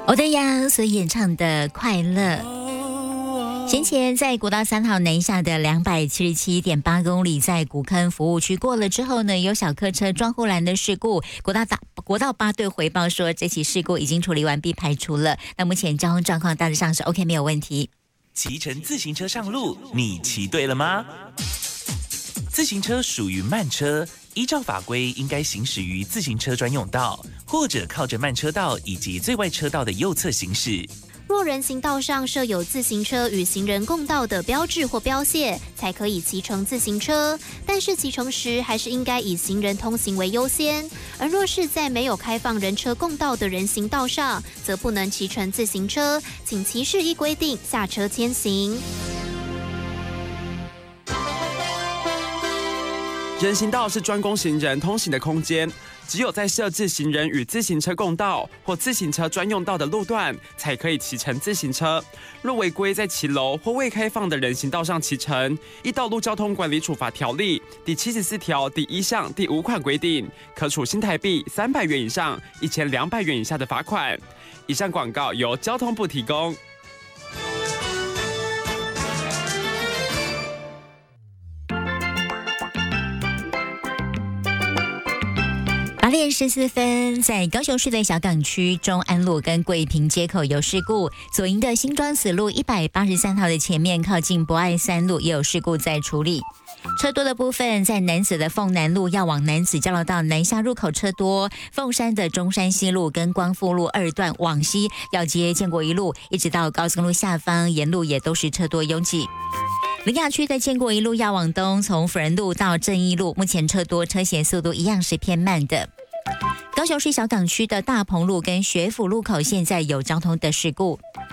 欧德阳所演唱的《快乐》。先前在国道3号南下的277.8公里，在古坑服务区过了之后呢，有小客车撞护栏的事故，国道8队回报说，这起事故已经处理完毕，排除了。那目前交通状况大致上是 OK， 没有问题。 骑乘自行车上路，你骑对了吗？自行车属于慢车，依照法规应该行驶于自行车专用道，或者靠着慢车道以及最外车道的右侧行驶。 若人行道上设有自行车与行人共道的标志或标线，才可以骑乘自行车。但是骑乘时还是应该以行人通行为优先。而若是在没有开放人车共道的人行道上，则不能骑乘自行车，请骑士依规定下车牵行。 人行道是专供行人通行的空间，只有在设置行人与自行车共道或自行车专用道的路段，才可以骑乘自行车。若违规在骑楼或未开放的人行道上骑乘，依《道路交通管理处罚条例》第74条第1项第5款规定，可处新台币300元以上1200元以下的罚款。以上广告由交通部提供。 8点14分，在高雄市的小港区中安路跟桂屏街口有事故，左营的新庄子路183号的前面靠近博爱3路也有事故在处理。车多的部分在楠梓的凤南路要往楠梓交流道南下入口车多，凤山的中山西路跟光复路2段往西要接建国一路，一直到高速公路下方沿路也都是车多拥挤。苓雅区的建国一路要往东，从辅仁路到正义路，目前车多，车行速度一样是偏慢的。高雄市小港区的大鹏路跟学府路口现在有交通的事故。